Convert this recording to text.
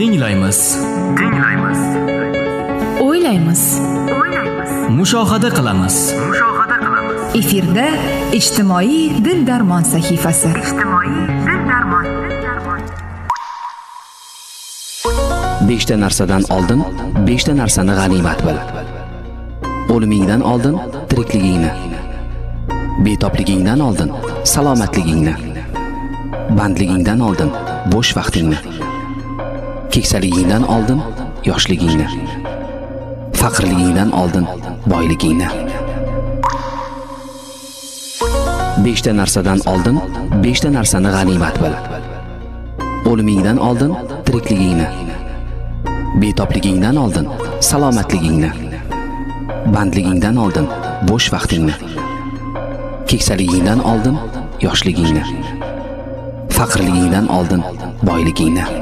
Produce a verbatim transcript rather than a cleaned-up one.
Tinglaymiz. Tinglaymiz. O'ylaymiz. O'ylaymiz. Mushohada qilamiz. Mushohada qilamiz. Efirda ijtimoiy dil darmon sahifasi. Ijtimoiy dil darmon. Beshta narsadan oldin beshta narsani g'animat bil. O'limingdan oldin tirikligingni, betobligingdan oldin salomatligingni, bandligingdan oldin bo'sh vaqtingni, keksaligingdan oldin yoshligingni, faqirligingdan oldin boyligingni. Beshta narsadan oldin beshta narsani g'animat bil. O'limingdan oldin tirikligingni, betobligingdan oldin salomatligingni, bandligingdan oldin bo'sh vaqtingni, keksaligingdan oldin yoshligingni, faqirligingdan oldin boyligingni.